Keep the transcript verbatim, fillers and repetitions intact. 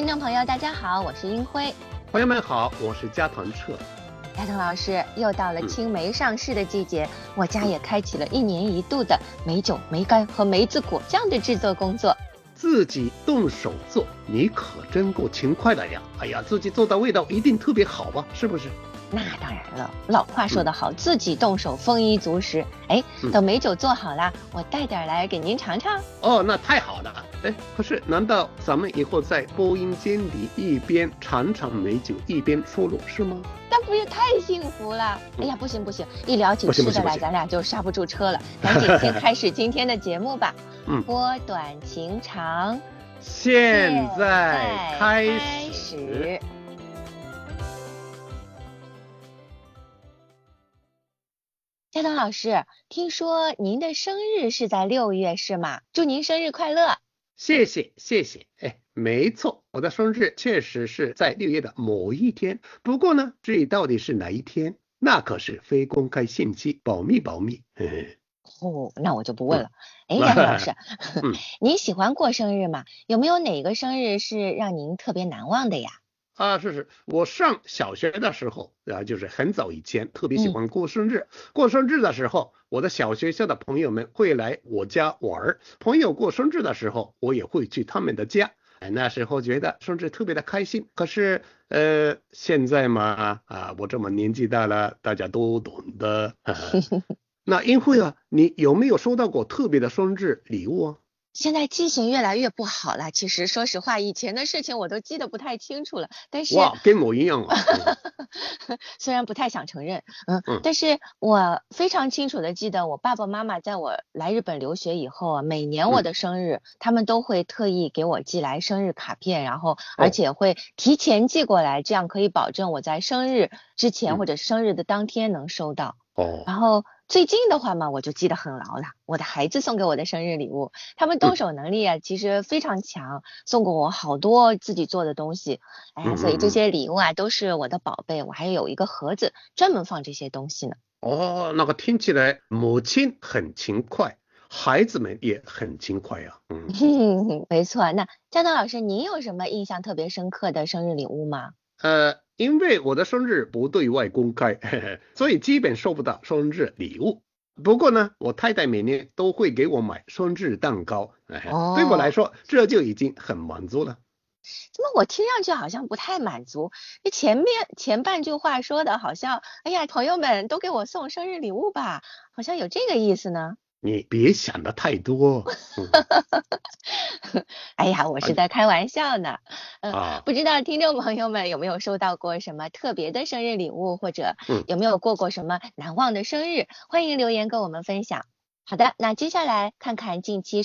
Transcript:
听众朋友大家好，我是英辉。 朋友们好，我是加藤彻。 加藤老师，又到了青梅上市的季节、嗯、我家也开启了一年一度的梅酒、梅干和梅子果酱的制作工作。 自己动手做，你可真够勤快的呀！哎呀，自己做的味道一定特别好吧？是不是？ 那当然了，老话说得好、嗯、自己动手丰衣足食。哎、嗯，等梅酒做好了，我带点来给您尝尝。 哦，那太好了。哎，可是难道咱们以后在播音间里一边尝尝梅酒一边说录是吗？ 那不是太幸福了、嗯、哎呀，不行不行，一聊起吃的来咱俩就刹不住车了。赶紧先开始今天的节目吧。嗯，拨短情长， 现在开始。 开始加藤老师，听说您的生日是在六月是吗？祝您生日快乐。 谢谢谢谢。哎，没错，我的生日确实是在六月的某一天。不过呢，至于到底是哪一天，那可是非公开信息，保密保密。嘿嘿。 哦，那我就不问了。哎、嗯，加藤老师，嗯、您喜欢过生日吗？有没有哪个生日是让您特别难忘的呀？ 啊，是是，我上小学的时候啊，就是很早以前，特别喜欢过生日。嗯、过生日的时候，我的小学校的朋友们会来我家玩，朋友过生日的时候，我也会去他们的家。哎，那时候觉得生日特别的开心。可是，呃，现在嘛，啊，我这么年纪大了，大家都懂的。啊、那英辉啊，你有没有收到过特别的生日礼物啊？ 现在记性越来越不好了，其实说实话，以前的事情我都记得不太清楚了。但是哇，跟我一样啊。 虽然不太想承认，嗯，嗯但是我非常清楚的记得，我爸爸妈妈在我来日本留学以后啊，每年我的生日，嗯、他们都会特意给我寄来生日卡片，然后而且会提前寄过来，哦、这样可以保证我在生日之前或者生日的当天能收到。 哦， 然后最近的话嘛，我就记得很牢了。我的孩子送给我的生日礼物，他们动手能力啊，嗯、其实非常强，送过我好多自己做的东西。哎呀，所以这些礼物啊都是我的宝贝，我还有一个盒子专门放这些东西呢。 哦，那个听起来母亲很勤快，孩子们也很勤快呀、啊。 嗯，没错。那加藤老师，您有什么印象特别深刻的生日礼物吗？ 呃，因为我的生日不对外公开，呵呵，所以基本收不到生日礼物。不过呢，我太太每年都会给我买生日蛋糕，哦、对我来说这就已经很满足了。 怎么我听上去好像不太满足？这前面前半句话说的好像，哎呀，朋友们都给我送生日礼物吧，好像有这个意思呢。 你别想的太多。嗯、 哎呀，我是在开玩笑呢。嗯、啊，不知道听众朋友们有没有收到过什么特别的生日礼物，或者有没有过过什么难忘的生日？欢迎留言跟我们分享。好的，那接下来看看近期